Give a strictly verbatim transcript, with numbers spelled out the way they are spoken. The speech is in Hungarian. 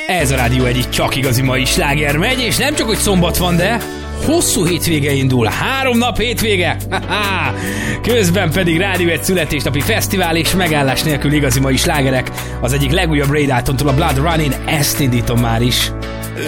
Ez a Rádió egyik csak igazi mai sláger megy, és nem csak, hogy szombat van, de hosszú hétvége indul, három nap hétvége, ha-ha! Közben pedig Rádió egy születésnapi fesztivál és megállás nélkül igazi mai slágerek. Az egyik legújabb Ray Daltontól a Blood Running, ezt indítom már is.